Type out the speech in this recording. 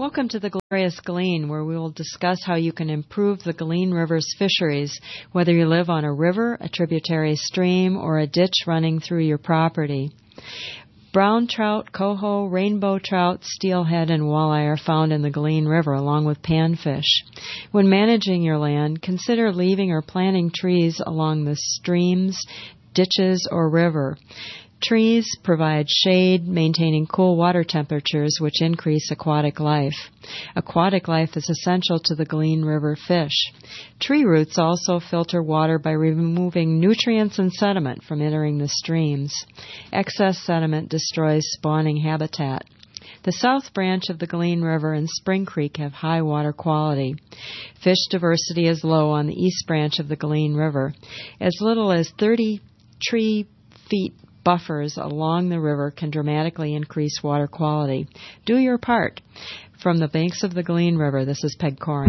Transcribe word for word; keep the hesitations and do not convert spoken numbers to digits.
Welcome to the Glorious Glean, where we will discuss how you can improve the Glean River's fisheries, whether you live on a river, a tributary stream, or a ditch running through your property. Brown trout, coho, rainbow trout, steelhead, and walleye are found in the Glean River, along with panfish. When managing your land, consider leaving or planting trees along the streams, ditches, or river. Trees provide shade, maintaining cool water temperatures, which increase aquatic life. Aquatic life is essential to the Glean River fish. Tree roots also filter water by removing nutrients and sediment from entering the streams. Excess sediment destroys spawning habitat. The south branch of the Glean River and Spring Creek have high water quality. Fish diversity is low on the east branch of the Glean River. As little as thirty tree feet buffers along the river can dramatically increase water quality. Do your part. From the banks of the Glean River, this is Peg Corin.